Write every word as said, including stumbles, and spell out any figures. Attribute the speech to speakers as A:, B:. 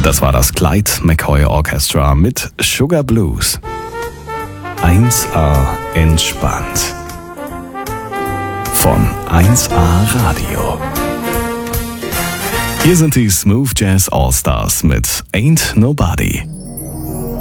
A: Das war das Clyde McCoy Orchestra mit Sugar Blues. eins A entspannt. Von eins A Radio. Hier sind die Smooth Jazz All-Stars mit Ain't Nobody.